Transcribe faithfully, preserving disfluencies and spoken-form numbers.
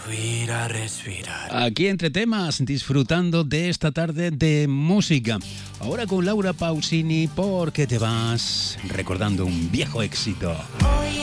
Respira, respirar. Aquí entre temas, disfrutando de esta tarde de música. Ahora con Laura Pausini, ¿por qué te vas? Recordando un viejo éxito.